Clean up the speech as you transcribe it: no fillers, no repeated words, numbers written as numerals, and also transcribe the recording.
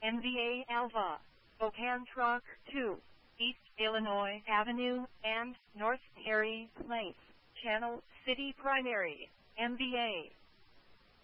MVA Alva, Spokane Truck 2, East Illinois Avenue, and North Perry Place, Channel City Primary, MVA.